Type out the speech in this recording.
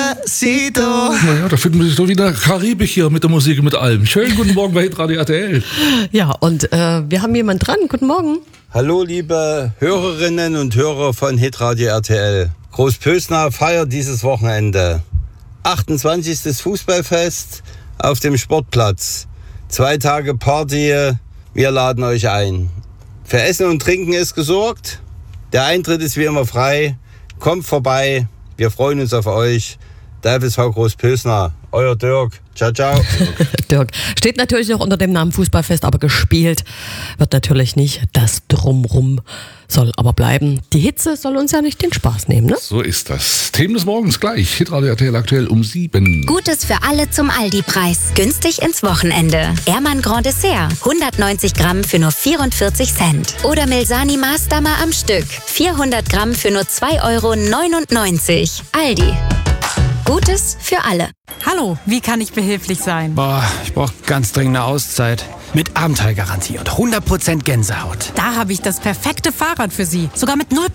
Despacito. Naja, da finden wir sich doch wieder Karibik hier mit der Musik und mit allem. Schönen guten Morgen bei Hitradio RTL. Ja, und wir haben jemanden dran. Guten Morgen. Hallo liebe Hörerinnen und Hörer von Hitradio RTL. Großpösna feiert dieses Wochenende 28. Fußballfest auf dem Sportplatz. 2 Tage Party, wir laden euch ein. Für Essen und Trinken ist gesorgt. Der Eintritt ist wie immer frei. Kommt vorbei, wir freuen uns auf euch. Der FSV Großpösna, euer Dirk. Ciao, ciao. Dirk. Steht natürlich noch unter dem Namen Fußballfest, aber gespielt wird natürlich nicht. Das Drumrum soll aber bleiben. Die Hitze soll uns ja nicht den Spaß nehmen, ne? So ist das. Themen des Morgens gleich. Hitradio RTL aktuell um 7. Gutes für alle zum Aldi-Preis. Günstig ins Wochenende. Ehrmann Grand Dessert. 190 Gramm für nur 44 Cent. Oder Milsani Maßdammer am Stück. 400 Gramm für nur 2,99 €. Aldi. Gutes für alle. Hallo, wie kann ich behilflich sein? Boah, ich brauche ganz dringend eine Auszeit. Mit Abenteuergarantie und 100% Gänsehaut. Da habe ich das perfekte Fahrrad für Sie. Sogar mit 0%